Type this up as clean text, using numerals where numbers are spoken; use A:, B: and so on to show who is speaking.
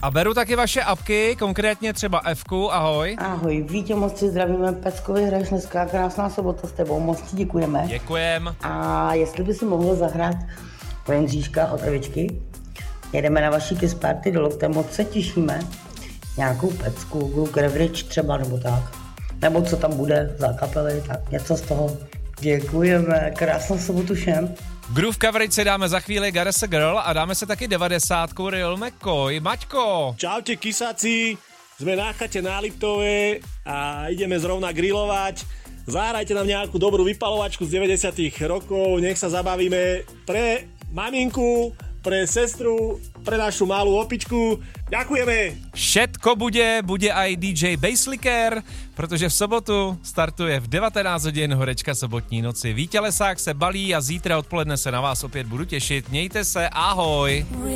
A: A beru taky vaše apky, konkrétně třeba Fku, ahoj.
B: Ahoj, Vítě, moc ti zdravíme, Peckovi hraješ dneska, krásná sobota s tebou, moc ti děkujeme.
A: Děkujem.
B: A jestli by si mohl zahrát pro Jindříška od Evičky, jedeme na vaší kiss party do Lokte, moc se těšíme. Nějakou pecku, Gluk Revrich třeba nebo tak. Nebo co tam bude za kapely, tak něco z toho. Děkujeme, krásnou sobotu všem.
A: Groove Coverage si dáme za chvíli Gareth Girl a dáme se taky 90 Real McCoy. Maťko!
C: Čaute kysáci, sme na chate na Liptove a ideme zrovna grilovať. Zahrajte nám nejakú dobrú vypalovačku z 90 rokov, nech sa zabavíme pre maminku, pre sestru, pre našu malú opičku. Ďakujeme!
A: Všetko bude aj DJ Basslicker, protože v sobotu startuje v 19 hodin horečka sobotní noci. Vítě Lesák se balí a zítra odpoledne se na vás opět budu těšit. Mějte se, ahoj!